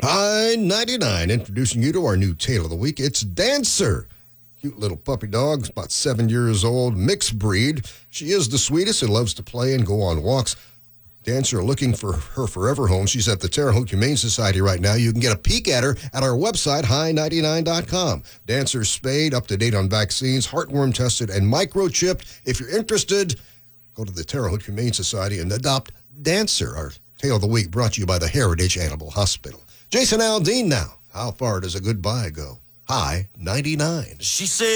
Hi 99, introducing you to our new Tale of the Week. It's Dancer. Cute little puppy dog, about 7 years old, mixed breed. She is the sweetest and loves to play and go on walks. Dancer are looking for her forever home. She's at the Terre Haute Humane Society right now. You can get a peek at her at our website, hi99.com. Dancer's spayed, up to date on vaccines, heartworm tested, and microchipped. If you're interested, go to the Terre Haute Humane Society and adopt Dancer. Our Tale of the Week brought to you by the Heritage Animal Hospital. Jason Aldean now. How far does a goodbye go? Hi 99. She said.